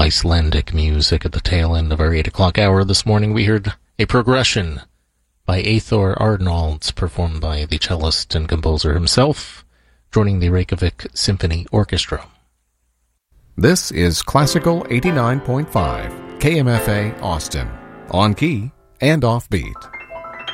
Icelandic music at the tail end of our 8 o'clock hour. This morning we heard a progression by Eyþór Arnalds, performed by the cellist and composer himself, joining the Reykjavik Symphony Orchestra. This is Classical 89.5 KMFA Austin, on key and offbeat.